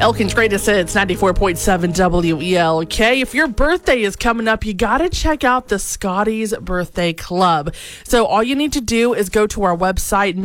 Elkin's Greatest Hits, 94.7 WELK. If your birthday is coming up, you got to check out the Scotty's Birthday Club. So all you need to do is go to our website,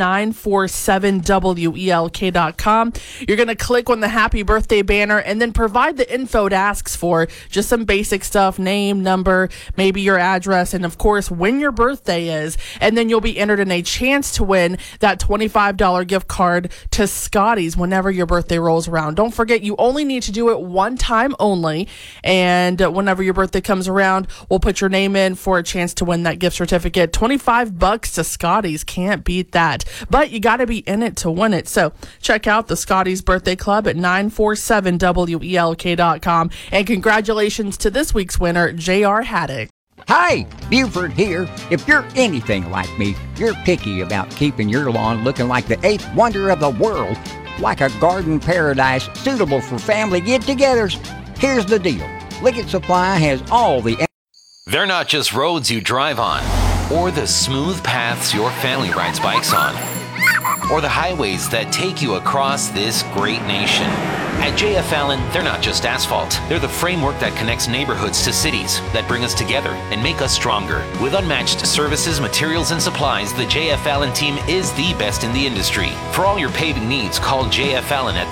947welk.com. You're going to click on the happy birthday banner and then provide the info it asks for. Just some basic stuff, name, number, maybe your address, and of course, when your birthday is. And then you'll be entered in a chance to win that $25 gift card to Scotty's whenever your birthday rolls around. Don't forget, you only need to do it one time only, and whenever your birthday comes around, we'll put your name in for a chance to win that gift certificate. $25 to Scotty's, can't beat that. But you got to be in it to win it. So check out the Scotty's Birthday Club at 947welk.com, and congratulations to this week's winner, J.R. Haddock. Hi, Buford here. If you're anything like me, you're picky about keeping your lawn looking like the eighth wonder of the world, like a garden paradise suitable for family get-togethers. Here's the deal. Liggett Supply has all the... They're not just roads you drive on, or the smooth paths your family rides bikes on, or the highways that take you across this great nation. At J.F. Allen, they're not just asphalt. They're the framework that connects neighborhoods to cities, that bring us together and make us stronger. With unmatched services, materials, and supplies, the J.F. Allen team is the best in the industry. For all your paving needs, call J.F. Allen at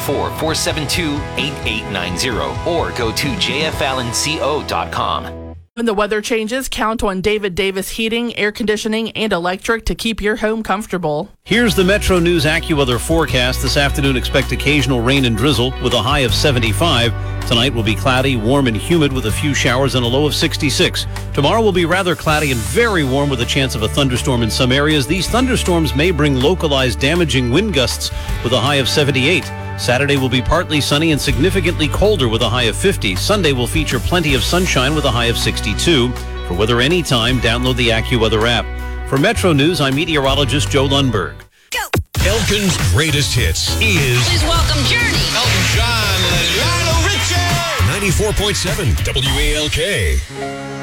304-472-8890 or go to jfallenco.com. When the weather changes, count on David Davis Heating, Air Conditioning, and Electric to keep your home comfortable. Here's the Metro News AccuWeather forecast. This afternoon, expect occasional rain and drizzle with a high of 75. Tonight will be cloudy, warm, and humid with a few showers and a low of 66. Tomorrow will be rather cloudy and very warm with a chance of a thunderstorm in some areas. These thunderstorms may bring localized damaging wind gusts with a high of 78. Saturday will be partly sunny and significantly colder with a high of 50. Sunday will feature plenty of sunshine with a high of 62. For weather anytime, download the AccuWeather app. For Metro News, I'm meteorologist Joe Lundberg. Go! Elkin's Greatest Hits is... Please welcome Journey. Elton John and Lionel Richie. 94.7 WALK.